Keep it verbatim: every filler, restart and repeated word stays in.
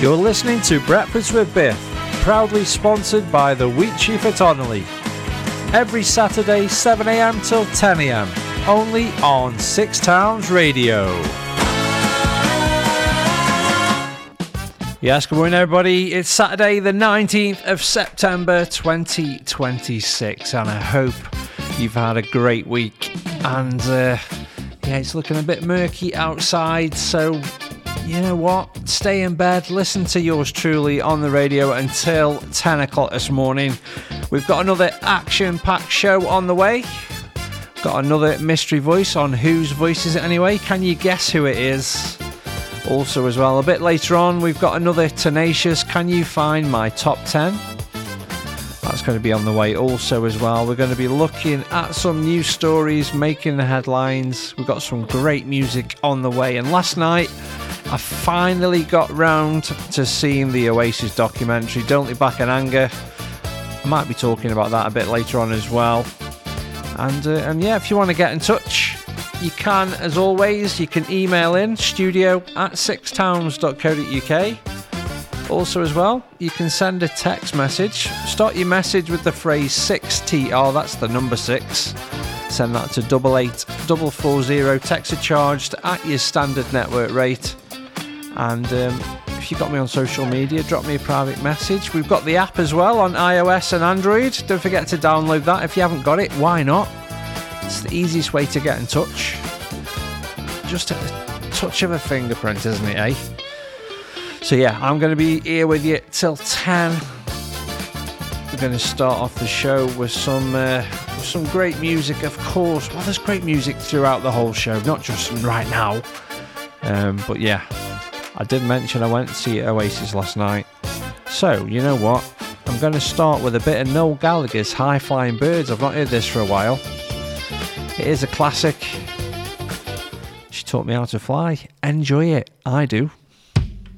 You're listening to Breakfast with Biff, proudly sponsored by the Wheat Chief at Onley. Every Saturday, seven a.m. till ten a.m. Only on Six Towns Radio. Yes, good morning everybody. It's Saturday the nineteenth of September twenty twenty-six, and I hope you've had a great week. And uh, yeah, it's looking a bit murky outside, so you know what? Stay in bed, listen to yours truly on the radio until ten o'clock this morning. We've got another action-packed show on the way. Got another mystery voice on Whose Voice Is It Anyway? Can you guess who it is? Also as well, a bit later on, we've got another Tenacious Can You Find My Top ten? That's going to be on the way also as well. We're going to be looking at some news stories making the headlines. We've got some great music on the way. And last night, I finally got round to seeing the Oasis documentary, Don't Look Back in Anger. I might be talking about that a bit later on as well. And, uh, and yeah, if you want to get in touch, you can, as always. You can email in, studio at sixtowns dot co dot uk. Also as well, you can send a text message. Start your message with the phrase six T R, that's the number six. Send that to double eight double four zero, text are charged at your standard network rate. And um, if you've got me on social media, drop me a private message. We've got the app as well on iOS and Android. Don't forget to download that. If you haven't got it, why not? It's the easiest way to get in touch. Just a touch of a fingerprint, isn't it, eh? So yeah, I'm going to be here with you till ten. We're going to start off the show with some uh, with some great music, of course. Well, there's great music throughout the whole show, not just right now. Um, but yeah, I did mention I went to see Oasis last night. So, you know what? I'm going to start with a bit of Noel Gallagher's High Flying Birds. I've not heard this for a while. It is a classic. She taught me how to fly. Enjoy it. I do.